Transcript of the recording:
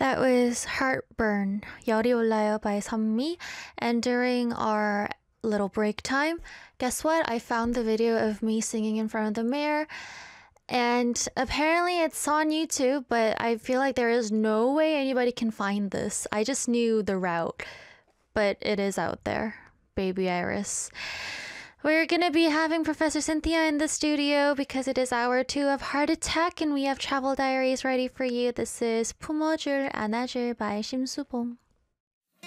That was Heartburn, 열이 올라요 by 선미. And during our little break time, guess what? I found the video of me singing in front of the mirror. And apparently it's on YouTube, but I feel like there is no way anybody can find this. I just knew the route, but it is out there. Baby Iris. We're gonna be having Professor Cynthia in the studio because it is hour 2 of Heart Attack and we have travel diaries ready for you. This is 품어줄 안아줄 by 심수봉.